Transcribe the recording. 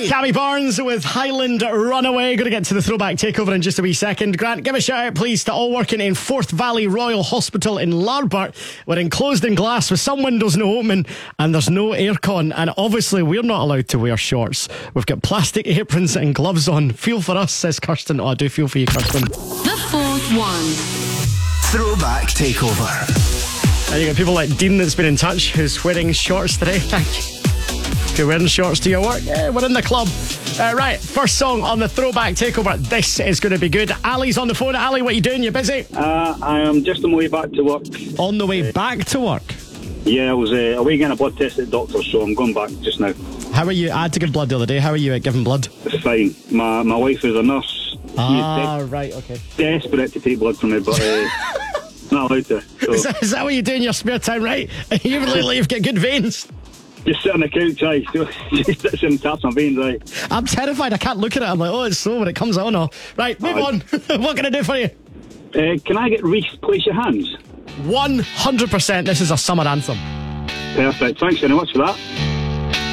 Cammy Barnes with Highland Runaway. Going to get to the throwback takeover in just a wee second. Grant, give a shout out please to all working in Forth Valley Royal Hospital in Larbert. We're enclosed in glass with some windows no opening and there's no aircon, and obviously we're not allowed to wear shorts. We've got plastic aprons and gloves on. Feel for us, says Kirsten. Oh, I do feel for you, Kirsten. The fourth one. Throwback takeover. And you got people like Dean that's been in touch who's wearing shorts today. Thank you. If you're wearing shorts to your work, yeah, we're in the club. Right, first song on the throwback takeover. This is going to be good. Ali's on the phone. Ali, what are you doing? You busy? I am just on my way back to work. On the way back to work? Yeah, I was away getting a blood test at the doctor's, so I'm going back just now. How are you? I had to give blood the other day. How are you at giving blood? It's fine. My wife is a nurse. Right, okay. Desperate to take blood from me, but not allowed to. So. Is that what you do in your spare time, right? You lately you've got good veins. Just sit on the couch, aye. Just sit and taps my veins, aye. I'm terrified. I can't look at it. I'm like, oh, it's slow when it comes out. Oh. Right, move on. What can I do for you? Can I get Reese Place Your Hands? 100%. This is a summer anthem. Perfect. Thanks very much for that.